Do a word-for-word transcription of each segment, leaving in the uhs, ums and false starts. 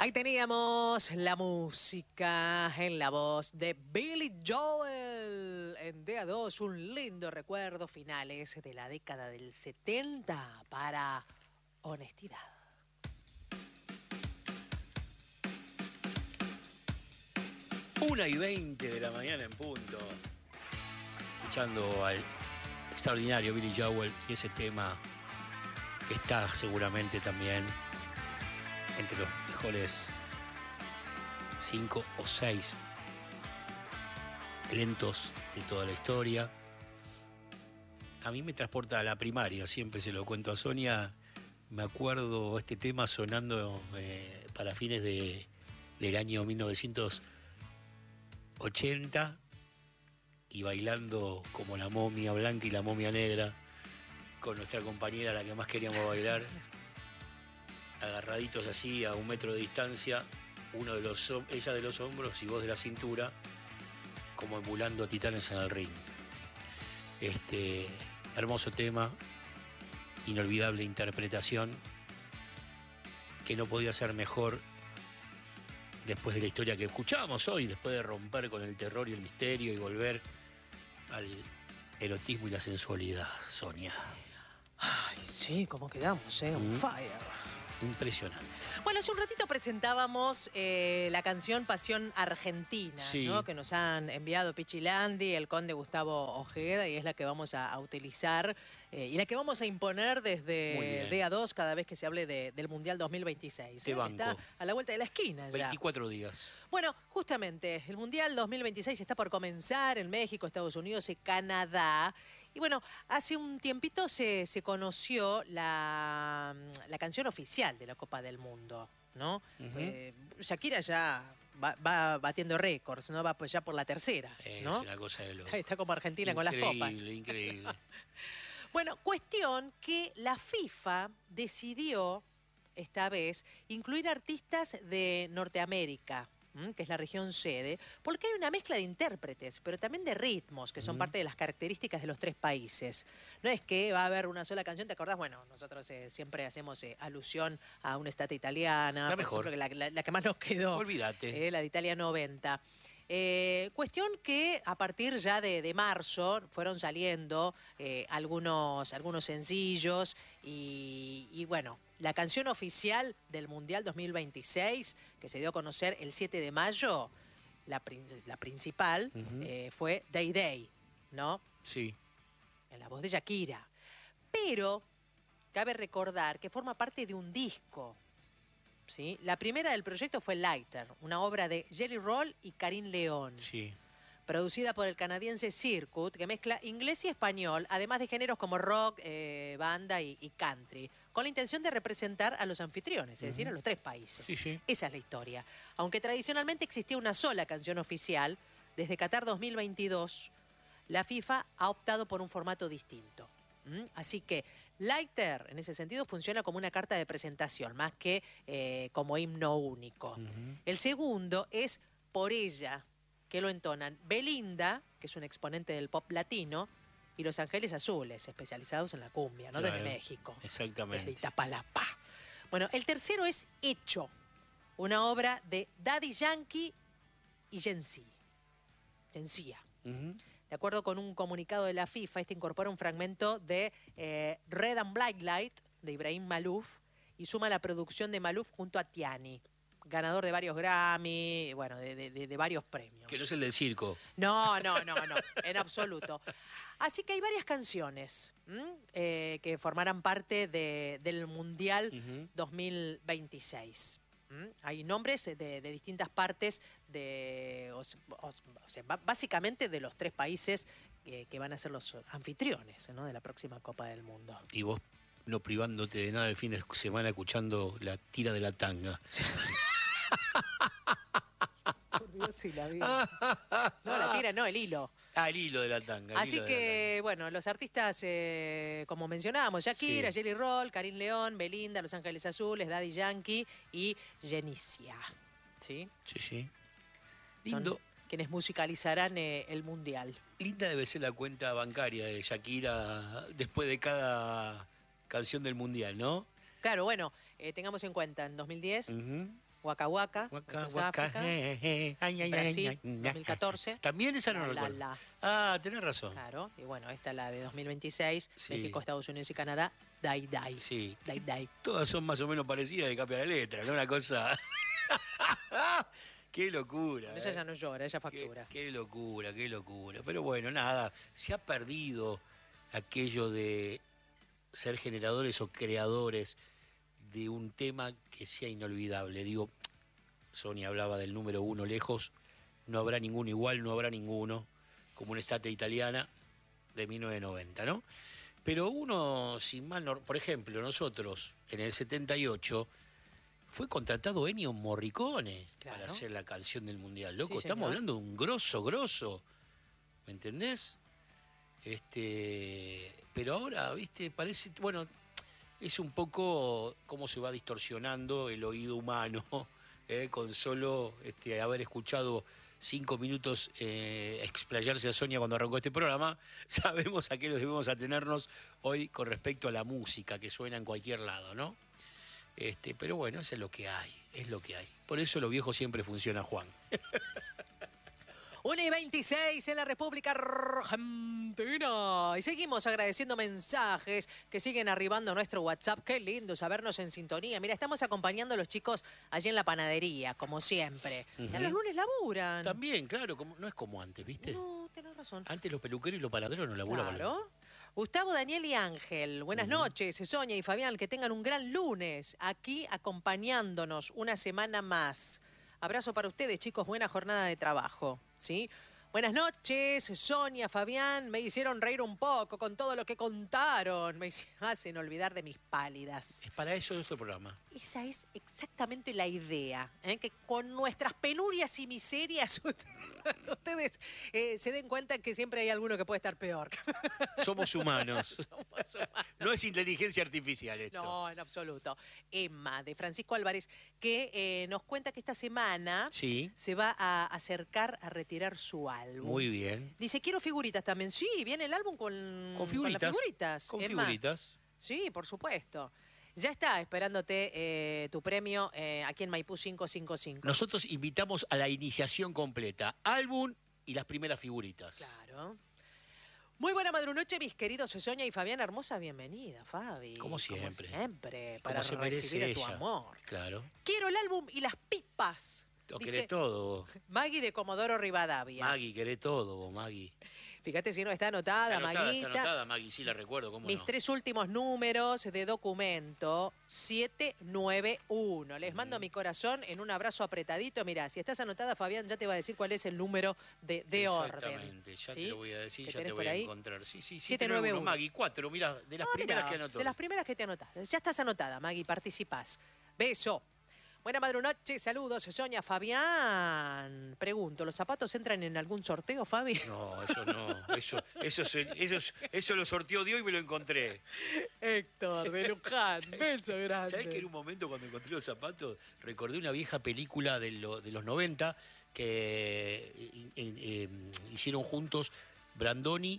Ahí teníamos la música en la voz de Billy Joel en D A dos, un lindo recuerdo, finales de la década del setenta para Honestidad. Una y veinte de la mañana en punto, escuchando al extraordinario Billy Joel y ese tema que está seguramente también entre los mejores cinco o seis lentos de toda la historia. A mí me transporta a la primaria, siempre se lo cuento a Sonia. Me acuerdo este tema sonando eh, para fines de, del año mil novecientos ochenta y bailando como la momia blanca y la momia negra con nuestra compañera, la que más queríamos bailar, agarraditos así a un metro de distancia, uno de los, ella de los hombros y vos de la cintura, como emulando a titanes en el ring. Este hermoso tema, inolvidable interpretación, que no podía ser mejor después de la historia que escuchamos hoy, después de romper con el terror y el misterio y volver al erotismo y la sensualidad, Sonia. Ay, sí, ¿cómo quedamos, eh? On Mm. fire. Impresionante. Bueno, hace un ratito presentábamos eh, la canción Pasión Argentina, Sí. ¿no? Que nos han enviado Pichilandi, el conde Gustavo Ojeda, y es la que vamos a, a utilizar eh, y la que vamos a imponer Muy desde bien. D A dos cada vez que se hable de- del Mundial dos mil veintiséis. Te ¿eh? banco. Está a la vuelta de la esquina ya. veinticuatro días. Bueno, justamente, el Mundial dos mil veintiséis está por comenzar en México, Estados Unidos y Canadá. Y bueno, hace un tiempito se, se conoció la, la canción oficial de la Copa del Mundo, ¿no? Ujú. Eh, Shakira ya va, va batiendo récords, ¿no? Va pues ya por la tercera, Es ¿no? una cosa de loco. Está, está como Argentina con las copas. Increíble, increíble. Bueno, cuestión que la FIFA decidió esta vez incluir artistas de Norteamérica, ¿m? que es la región sede, porque hay una mezcla de intérpretes, pero también de ritmos, que son Ujú. parte de las características de los tres países. No es que va a haber una sola canción, ¿te acordás? Bueno, nosotros eh, siempre hacemos eh, alusión a una estate italiana, La por mejor. ejemplo, que la, la- la que más nos quedó. Olvídate. Eh, la de Italia noventa. Eh, cuestión que a partir ya de, de marzo fueron saliendo eh, algunos, algunos sencillos y, y bueno, la canción oficial del Mundial dos mil veintiséis, que se dio a conocer el siete de mayo, la, prin- la principal, Ujú. eh, fue Day Day, ¿no? Sí. En la voz de Shakira. Pero cabe recordar que forma parte de un disco. ¿Sí? La primera del proyecto fue Lighter, una obra de Jelly Roll y Karim León, Sí. producida por el canadiense Circuit, que mezcla inglés y español, además de géneros como rock, eh, banda y, y country, con la intención de representar a los anfitriones, es decir, a los tres países. Sí, sí. Esa es la historia. Aunque tradicionalmente existía una sola canción oficial, desde Qatar dos mil veintidós, la FIFA ha optado por un formato distinto. ¿Mm? Así que Lighter, en ese sentido, funciona como una carta de presentación, más que eh, como himno único. Ujú. El segundo es Por Ella, que lo entonan Belinda, que es un exponente del pop latino, y Los Ángeles Azules, especializados en la cumbia, ¿no? Claro, Desde México. exactamente. Desde Itapalapá. Bueno, el tercero es Hecho, una obra de Daddy Yankee y Jensi. Jensia. Ujú. De acuerdo con un comunicado de la FIFA, este incorpora un fragmento de eh, Red and Black Light de Ibrahim Malouf y suma la producción de Malouf junto a Tiani, ganador de varios Grammy, bueno, de, de- de- de varios premios. Que no es el del circo. No, no, no, no, en absoluto. Así que hay varias canciones ¿m? Eh, que formarán parte de- del Mundial Ujú. dos mil veintiséis. ¿M? Hay nombres de, de distintas partes, de, o, se- o- o sea, ba- básicamente de los tres países que, que van a ser los anfitriones, ¿no? de la próxima Copa del Mundo. Y vos no privándote de nada el fin de semana escuchando la tira de la tanga. Por Dios, sí la vi. No, la tira, no, el hilo. Ah, el hilo de la tanga. el Así hilo de la que, bueno, los artistas, eh, como mencionábamos, Shakira, Sí. Jelly Roll, Karim León, Belinda, Los Ángeles Azules, Daddy Yankee y Jenicia. ¿Sí? tanga. Sí, sí. Son Lindo. quienes musicalizarán eh, el Mundial. Linda debe ser la cuenta bancaria de Shakira después de cada canción del Mundial, ¿no? Claro, bueno, Eh, tengamos en cuenta, en dos mil diez, Ujú. Waka Waka, Waka, esto es waka, África, eh, eh, ay, ay, Brasil, ay, ay, dos mil catorce. También esa no La, la, recuerdo. la. Ah, tenés razón. Claro, y bueno, esta es la de dos mil veintiséis, Sí. México, Estados Unidos y Canadá, Dai Dai. Sí. Dai Dai. Todas son más o menos parecidas de cambia la letra, ¿no? Una cosa. Qué locura. Ella eh. ya no llora, ella Qué, factura. qué locura, qué locura. Pero bueno, nada, se ha perdido aquello de ser generadores o creadores de un tema que sea inolvidable. Digo, Sonia hablaba del número uno lejos, no habrá ninguno igual, no habrá ninguno, como una estate italiana de mil novecientos noventa, ¿no? Pero uno, sin mal, no- por ejemplo, nosotros en el setenta y ocho fue contratado Ennio Morricone Claro. para hacer la canción del Mundial. Loco, Sí, estamos señor. hablando de un grosso, grosso. ¿Me entendés? Este, pero ahora, viste, parece, bueno, es un poco cómo se va distorsionando el oído humano, ¿eh? Con solo este, haber escuchado cinco minutos eh, explayarse a Sonia cuando arrancó este programa, sabemos a qué nos debemos atenernos hoy con respecto a la música que suena en cualquier lado, ¿no? Este, pero bueno, eso es lo que hay, es lo que hay. Por eso lo viejo siempre funciona, Juan. una y veintiséis en la República Argentina. Y seguimos agradeciendo mensajes que siguen arribando a nuestro WhatsApp. Qué lindo sabernos en sintonía. Mira, estamos acompañando a los chicos allí en la panadería, como siempre. Ujú. Ya los lunes laburan. También, claro, como, no es como antes, ¿viste? No, tenés razón. Antes los peluqueros y los panaderos no laburaban. Claro. Gustavo, Daniel y Ángel, buenas Ujú. noches. Sonia y Fabián, que tengan un gran lunes aquí acompañándonos una semana más. Abrazo para ustedes, chicos, buena jornada de trabajo, ¿sí? Buenas noches, Sonia, Fabián, me hicieron reír un poco con todo lo que contaron. Me hacen olvidar de mis pálidas. Es para eso nuestro programa. Esa es exactamente la idea, ¿eh? Que con nuestras penurias y miserias ustedes eh, se den cuenta que siempre hay alguno que puede estar peor. Somos humanos. Somos humanos. No es inteligencia artificial esto. No, en absoluto. Emma, de Francisco Álvarez, que eh, nos cuenta que esta semana Sí, se va a acercar a retirar su álbum. muy bien. Dice, quiero figuritas también. Sí, viene el álbum con, Con figuritas. las figuritas. Con Emma. figuritas. Sí, por supuesto. Ya está esperándote eh, tu premio eh, aquí en Maipú quinientos cincuenta y cinco. Nosotros invitamos a la iniciación completa. Álbum y las primeras figuritas. Claro. Muy buena madrunoche, mis queridos Sonia y Fabián. Hermosa bienvenida, Fabi. Como siempre. Como siempre, Como para se merece recibir a tu ella. amor. Claro. Quiero el álbum y las pipas. Lo Dice querés todo vos. Maggie de Comodoro Rivadavia. Maggie, querés todo vos, Maggie. Fíjate si no está anotada, Está anotada, Maguita. está anotada, Maggie, sí la recuerdo, ¿cómo Mis no? tres últimos números de documento, siete nueve uno. Les mando mi corazón en un abrazo apretadito. Mirá, si estás anotada, Fabián ya te va a decir cuál es el número de, de orden. Exactamente, ya ¿Sí? te lo voy a decir, ¿Que ya tenés te por voy a ahí? encontrar. Sí, sí, siete nueve uno. Maggie, cuatro, mira, de las Ah, primeras mirá, que anotó. de las primeras que te anotás. Ya estás anotada, Maggie, participás. Beso. Buena madrunoche, saludos, Sonia, Fabián. Pregunto, ¿los zapatos entran en algún sorteo, Fabi? No, eso no, eso, eso, se- eso, eso lo sorteó Dios y me lo encontré. Héctor, de Luján, beso grande. ¿Sabés que en un momento cuando encontré los zapatos recordé una vieja película de, lo- de los noventa que eh, eh, eh, hicieron juntos Brandoni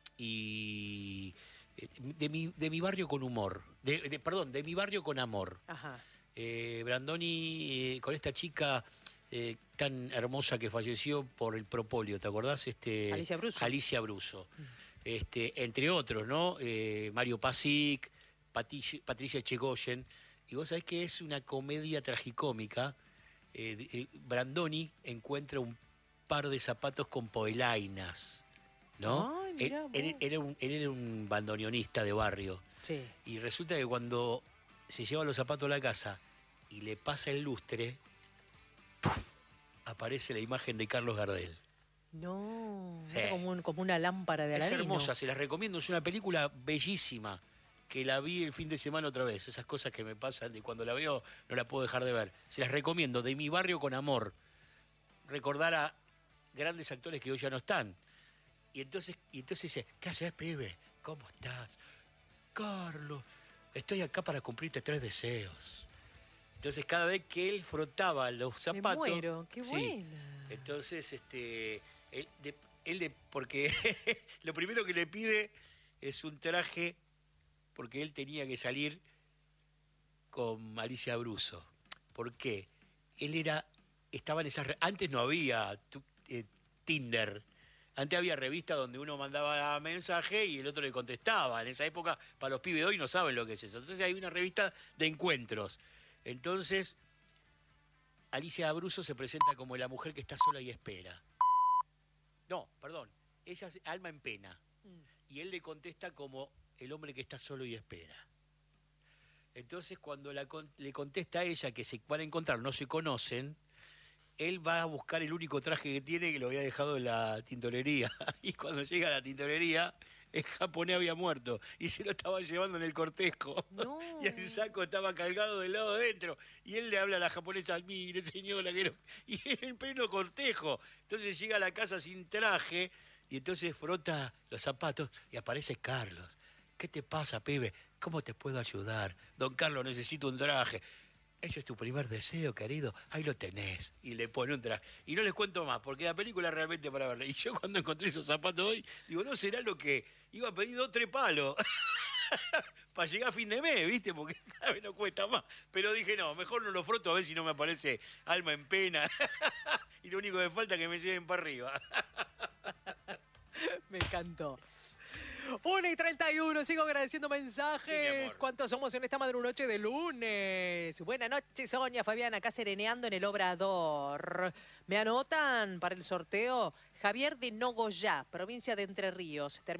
y eh, de mi, de mi barrio con humor, de, de- perdón, de mi barrio con amor. Ajá. Eh, Brandoni eh, con esta chica eh, tan hermosa que falleció por el propóleo, ¿te acordás? Este, Alicia Bruso. Alicia Bruso. Este, entre otros, ¿no? Eh, Mario Pasic, Patricia, Patricia Chegoyen. Y vos sabés que es una comedia tragicómica. Eh, de- eh, Brandoni encuentra un par de zapatos con poelainas, ¿no? Ay, él, mirá vos. él- él era un, él era un bandoneonista de barrio. Sí. Y resulta que cuando se lleva los zapatos a la casa y le pasa el lustre, ¡puf!, aparece la imagen de Carlos Gardel. No, Sí. era como, un- como una lámpara de Es Aladino. hermosa, se las recomiendo, es una película bellísima, que la vi el fin de semana otra vez. Esas cosas que me pasan de cuando la veo no la puedo dejar de ver. Se las recomiendo, de mi barrio con amor. Recordar a grandes actores que hoy ya no están. Y entonces, y entonces dice, ¿qué haces, pibe? ¿Cómo estás? Carlos, estoy acá para cumplirte tres deseos. Entonces cada vez que él frotaba los Me zapatos... muero, qué sí, buena. entonces, este, él, de- él le- porque lo primero que le pide es un traje, porque él tenía que salir con Alicia Abruzzo. ¿Por qué? Él era, estaba en esas... Antes no había tu, eh, Tinder. Antes había revistas donde uno mandaba mensaje y el otro le contestaba. En esa época, para los pibes de hoy no saben lo que es eso. Entonces hay una revista de encuentros. Entonces, Alicia Abruzzo se presenta como la mujer que está sola y espera. No, perdón. Ella es alma en pena. Mm. Y él le contesta como el hombre que está solo y espera. Entonces, cuando la, le contesta a ella que se van a encontrar, no se conocen, él va a buscar el único traje que tiene, que lo había dejado en la tintorería. Y cuando llega a la tintorería, el japonés había muerto y se lo estaban llevando en el cortejo. No. Y el saco estaba cargado del lado adentro. Y él le habla a la japonesa, mire señora, que no... y en pleno cortejo. Entonces llega a la casa sin traje y entonces frota los zapatos y aparece Carlos. ¿Qué te pasa, pibe? ¿Cómo te puedo ayudar? Don Carlos, necesito un traje. Ese es tu primer deseo, querido. Ahí lo tenés. Y le pone un traje. Y no les cuento más, porque la película es realmente para verla. Y yo cuando encontré esos zapatos hoy, digo, ¿no será lo que iba a pedir dos, tres palos? Para llegar a fin de mes, ¿viste? Porque cada vez no cuesta más. Pero dije, no, mejor no lo froto a ver si no me aparece alma en pena. Y lo único que falta es que me lleven para arriba. Me encantó. una y treinta y uno, sigo agradeciendo mensajes. Sí, ¿cuántos somos en esta madrunoche de lunes? Buenas noches, Sonia, Fabián, acá sereneando en el Obrador. ¿Me anotan para el sorteo? Javier de Nogoyá, provincia de Entre Ríos.